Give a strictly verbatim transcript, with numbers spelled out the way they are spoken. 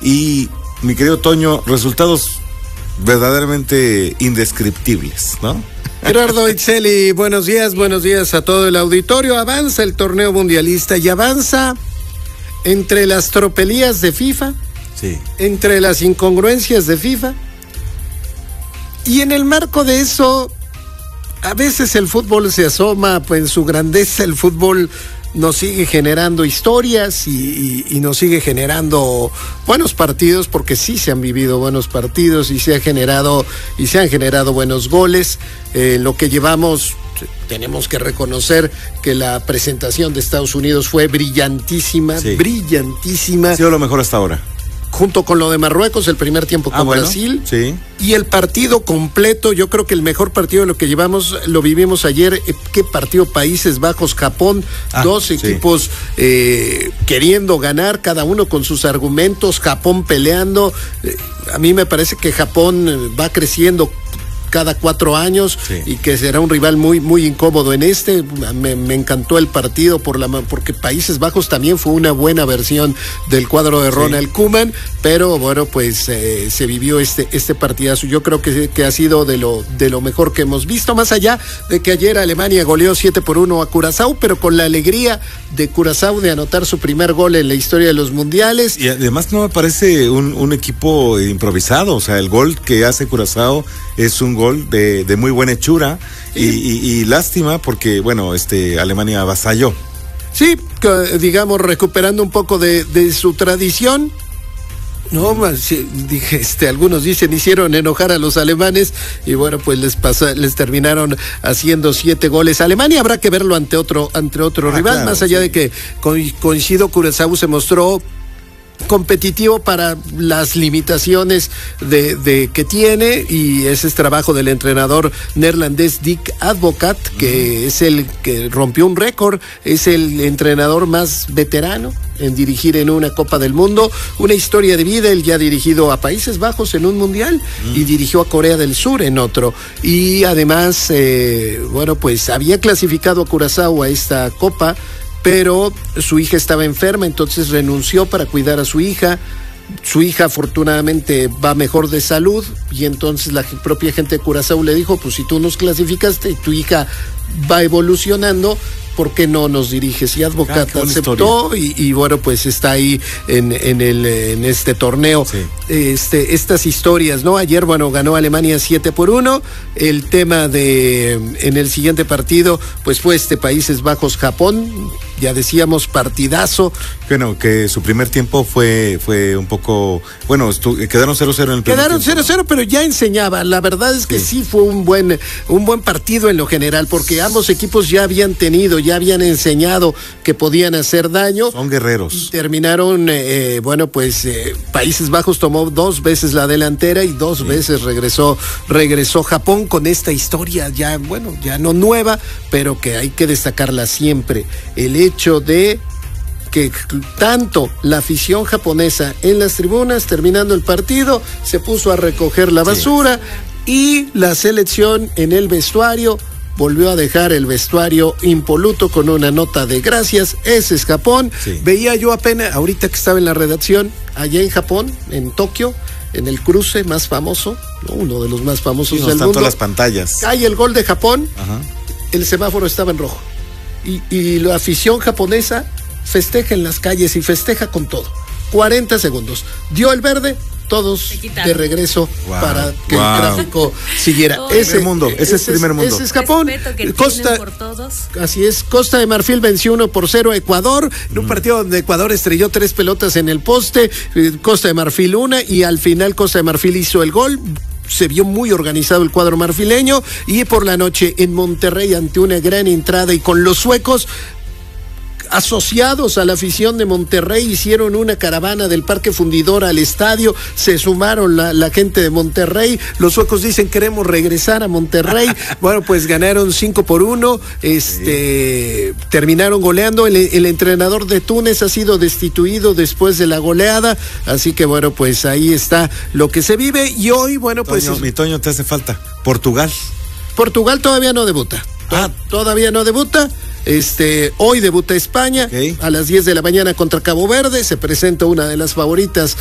y mi querido Toño, resultados verdaderamente indescriptibles, ¿no? Gerardo Itzelli, buenos días, buenos días a todo el auditorio. Avanza el torneo mundialista y avanza entre las tropelías de FIFA, sí, entre las incongruencias de FIFA, y en el marco de eso, a veces el fútbol se asoma, pues en su grandeza el fútbol nos sigue generando historias y, y, y nos sigue generando buenos partidos, porque sí se han vivido buenos partidos y se ha generado y se han generado buenos goles. Eh, lo que llevamos, tenemos que reconocer que la presentación de Estados Unidos fue brillantísima, sí. brillantísima. Ha sido lo mejor hasta ahora. Junto con lo de Marruecos, el primer tiempo con ah, bueno, Brasil, sí. Y el partido completo, yo creo que el mejor partido de lo que llevamos, lo vivimos ayer. ¿Qué partido? Países Bajos, Japón, ah, dos equipos sí. eh, queriendo ganar, cada uno con sus argumentos, Japón peleando. Eh, a mí me parece que Japón va creciendo cada cuatro años, sí. y que será un rival muy muy incómodo en este. Me, me encantó el partido por la porque Países Bajos también fue una buena versión del cuadro de Ronald sí. Koeman, pero bueno, pues eh, se vivió este este partidazo. Yo creo que, que ha sido de lo de lo mejor que hemos visto, más allá de que ayer Alemania goleó siete por uno a Curazao, pero con la alegría de Curazao de anotar su primer gol en la historia de los mundiales. Y además no me parece un, un equipo improvisado, o sea, el gol que hace Curazao es un gol de, de muy buena hechura, sí. y, y, y lástima porque, bueno, este Alemania avasalló. Sí, digamos, recuperando un poco de, de su tradición. No, dije, este, algunos dicen, hicieron enojar a los alemanes y bueno, pues les pasa, les terminaron haciendo siete goles. Alemania habrá que verlo ante otro, ante otro ah, rival, claro, más allá sí. de que coincido, Curazao se mostró competitivo para las limitaciones de, de que tiene, y ese es trabajo del entrenador neerlandés Dick Advocaat, que mm. es el que rompió un récord, es el entrenador más veterano en dirigir en una Copa del Mundo, una historia de vida. Él ya ha dirigido a Países Bajos en un mundial mm. y dirigió a Corea del Sur en otro, y además eh, bueno, pues había clasificado a Curazao a esta Copa, pero su hija estaba enferma, entonces renunció para cuidar a su hija. Su hija afortunadamente va mejor de salud, y entonces la propia gente de Curazao le dijo, pues si tú nos clasificaste y tu hija va evolucionando, ¿por qué no nos diriges? Y Advocaat ah, aceptó y, y bueno, pues está ahí en, en, el, en este torneo. Sí. Este, estas historias, ¿no? Ayer, bueno, ganó Alemania siete por uno. El tema de, en el siguiente partido, pues fue este Países Bajos, Japón. Ya decíamos, partidazo. Bueno, que su primer tiempo fue, fue un poco, bueno, estu- quedaron cero cero en el primer Quedaron tiempo. cero cero, pero ya enseñaba. La verdad es que sí, sí fue un buen, un buen partido en lo general, porque ambos equipos ya habían tenido, ya habían enseñado que podían hacer daño. Son guerreros. Y terminaron, eh, bueno, pues eh, Países Bajos tomó dos veces la delantera y dos sí. veces regresó, regresó Japón con esta historia ya, bueno, ya no nueva, pero que hay que destacarla siempre. El hecho de que tanto la afición japonesa en las tribunas, terminando el partido, se puso a recoger la basura, sí. y la selección en el vestuario volvió a dejar el vestuario impoluto con una nota de gracias. Ese es Japón. Sí. Veía yo apenas, ahorita que estaba en la redacción, allá en Japón, en Tokio, en el cruce más famoso, ¿no? Uno de los más famosos sí, del mundo. Las pantallas. Hay el gol de Japón, ajá. El semáforo estaba en rojo. Y, y la afición japonesa festeja en las calles y festeja con todo. cuarenta segundos. Dio el verde, todos de regreso wow, para que wow. el tráfico siguiera. Oh, ese primer mundo, ese, ese es primer mundo. Ese es Japón. Que Costa, por todos. Así es, Costa de Marfil venció uno por cero a Ecuador, en un partido donde Ecuador estrelló tres pelotas en el poste, Costa de Marfil una, y al final Costa de Marfil hizo el gol. Se vio muy organizado el cuadro marfileño, y por la noche en Monterrey, ante una gran entrada y con los suecos asociados a la afición de Monterrey, hicieron una caravana del Parque Fundidor al estadio, se sumaron la, la gente de Monterrey, los suecos dicen queremos regresar a Monterrey, bueno, pues ganaron cinco por uno, este, sí. terminaron goleando, el, el entrenador de Túnez ha sido destituido después de la goleada, así que bueno, pues ahí está lo que se vive, y hoy, bueno, pues... Toño, mi Toño, te hace falta, Portugal. Portugal todavía no debuta, ah. todavía no debuta. Este, hoy debuta España, okay. a las diez de la mañana contra Cabo Verde, se presenta una de las favoritas